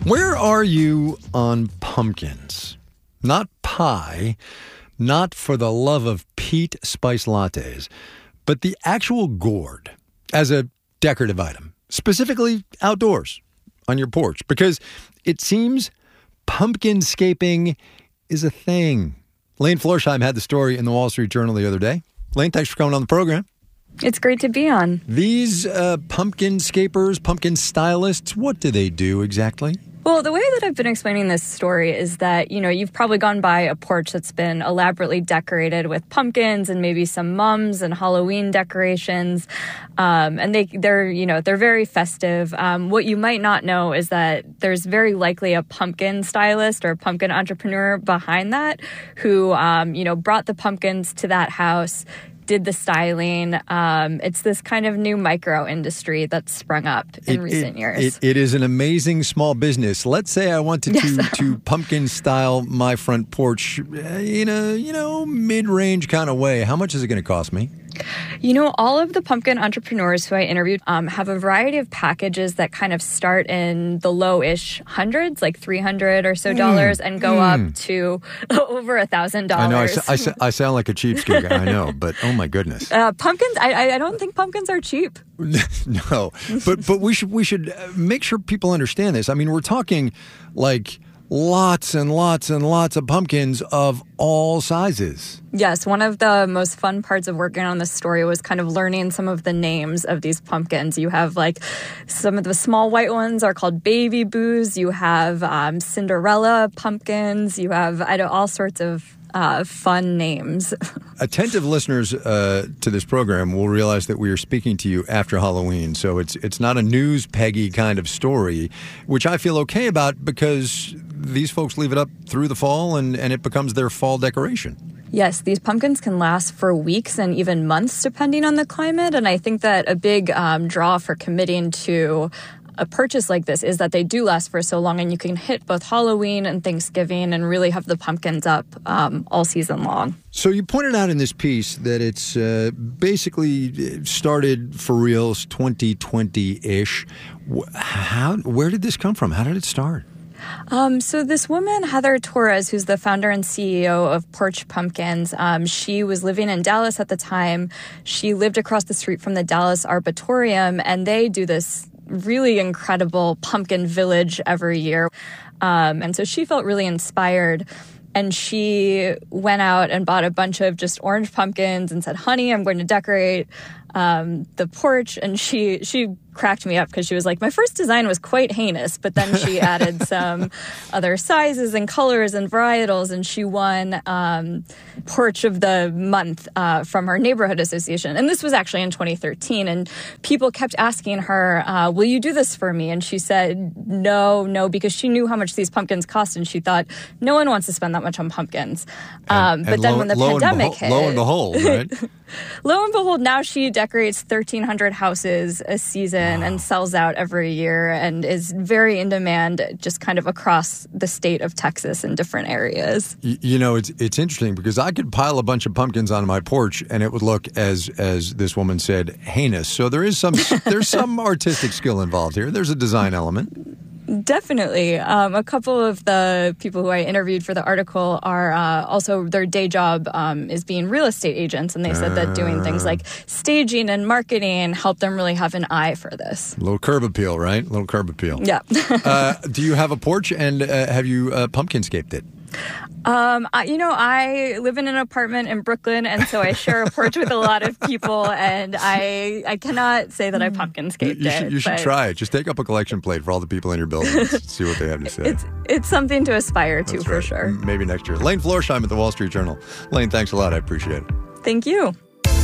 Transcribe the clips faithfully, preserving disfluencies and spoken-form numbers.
Where are you on pumpkins? Not pie, not for the love of peat spice lattes, but the actual gourd as a decorative item, specifically outdoors on your porch, because it seems pumpkinscaping is a thing. Lane Florsheim had the story in the Wall Street Journal the other day. Lane, thanks for coming on the program. It's great to be on. These uh, pumpkinscapers, pumpkin stylists, what do they do exactly? Well, the way that I've been explaining this story is that, you know, you've probably gone by a porch that's been elaborately decorated with pumpkins and maybe some mums and Halloween decorations. Um, and they, they're, you know, they're very festive. Um, what you might not know is that there's very likely a pumpkin stylist or a pumpkin entrepreneur behind that who, um, you know, brought the pumpkins to that house, did the styling. Um, it's this kind of new micro industry that's sprung up in it, recent it, years. It, it is an amazing small business. Let's say I wanted to, Yes. to pumpkin style my front porch in a, you know, mid-range kind of way. How much is it going to cost me? You know, all of the pumpkin entrepreneurs who I interviewed um, have a variety of packages that kind of start in the low-ish hundreds, like three hundred or so dollars, mm. and go mm. up to over a thousand dollars. I know, I, I, I sound like a cheapskate, I know, but oh my goodness. Uh, pumpkins, I, I don't think pumpkins are cheap. No, but but we should we should make sure people understand this. I mean, we're talking like lots and lots and lots of pumpkins of all sizes. Yes, one of the most fun parts of working on this story was kind of learning some of the names of these pumpkins. You have like some of the small white ones are called baby boos. You have um, Cinderella pumpkins. You have I know, all sorts of Uh, fun names. Attentive listeners uh, to this program will realize that we are speaking to you after Halloween, so it's it's not a news Peggy kind of story, which I feel okay about because these folks leave it up through the fall and, and it becomes their fall decoration. Yes, these pumpkins can last for weeks and even months depending on the climate, and I think that a big um, draw for committing to a purchase like this is that they do last for so long, and you can hit both Halloween and Thanksgiving and really have the pumpkins up um, all season long. So you pointed out in this piece that it's uh, basically started for reals twenty twenty-ish. How, where did this come from? How did it start? Um, so this woman, Heather Torres, who's the founder and C E O of Porch Pumpkins, um, she was living in Dallas at the time. She lived across the street from the Dallas Arboretum, and they do this really incredible pumpkin village every year. Um, and so she felt really inspired. And she went out and bought a bunch of just orange pumpkins and said, honey, I'm going to decorate um, the porch. And she she cracked me up because she was like, my first design was quite heinous, but then she added some other sizes and colors and varietals, and she won um, Porch of the Month uh, from her neighborhood association. And this was actually in twenty thirteen, and people kept asking her, uh, will you do this for me? And she said, no, no, because she knew how much these pumpkins cost, and she thought, no one wants to spend that much on pumpkins. Um, and, but and then lo, when the lo pandemic and beho- hit... Lo and behold, right? Lo and behold, now she decorates thirteen hundred houses a season wow. and sells out every year and is very in demand just kind of across the state of Texas in different areas. You, you know, it's it's interesting because I could pile a bunch of pumpkins on my porch and it would look, as as this woman said, heinous. So there is some there's some artistic skill involved here. There's a design element. Definitely. Um, a couple of the people who I interviewed for the article are uh, also, their day job um, is being real estate agents. And they said that doing things like staging and marketing helped them really have an eye for this. A little curb appeal, right? A little curb appeal. Yeah. uh, do you have a porch and uh, have you uh, pumpkinscaped it? Um, I, you know, I live in an apartment in Brooklyn, and so I share a porch with a lot of people, and I I cannot say that I pumpkinscaped you, you should, it. You should try it. Just take up a collection plate for all the people in your building and see what they have to say. It's, it's something to aspire to, That's for right. sure. Maybe next year. Lane Florsheim at the Wall Street Journal. Lane, thanks a lot. I appreciate it. Thank you.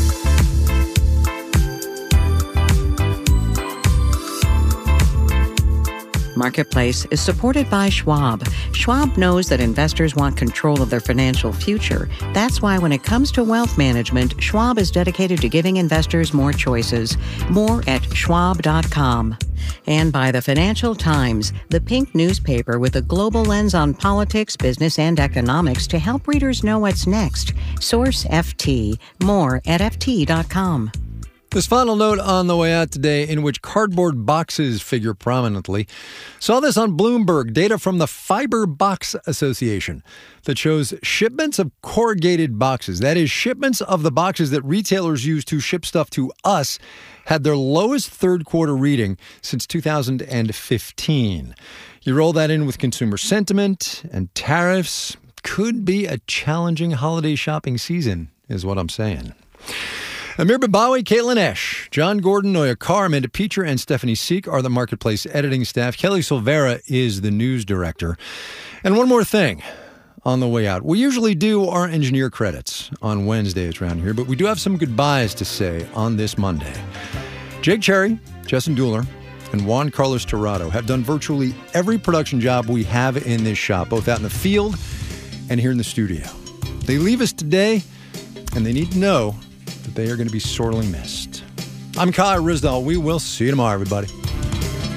Marketplace is supported by Schwab. Schwab knows that investors want control of their financial future. That's why when it comes to wealth management, Schwab is dedicated to giving investors more choices. More at schwab dot com. And by the Financial Times, the pink newspaper with a global lens on politics, business, and economics to help readers know what's next. Source F T. More at F T dot com. This final note on the way out today, in which cardboard boxes figure prominently. Saw this on Bloomberg, data from the Fiber Box Association that shows shipments of corrugated boxes, that is, shipments of the boxes that retailers use to ship stuff to us, had their lowest third quarter reading since two thousand fifteen. You roll that in with consumer sentiment and tariffs, could be a challenging holiday shopping season, is what I'm saying. Amir Babawi, Caitlin Esch, John Gordon, Noya Carr, Amanda Peacher, and Stephanie Seek are the Marketplace editing staff. Kelly Silvera is the news director. And one more thing on the way out. We usually do our engineer credits on Wednesdays around here, but we do have some goodbyes to say on this Monday. Jake Cherry, Justin Dueller, and Juan Carlos Tirado have done virtually every production job we have in this shop, both out in the field and here in the studio. They leave us today, and they need to know that they are going to be sorely missed. I'm Kai Rizdal. We will see you tomorrow, everybody.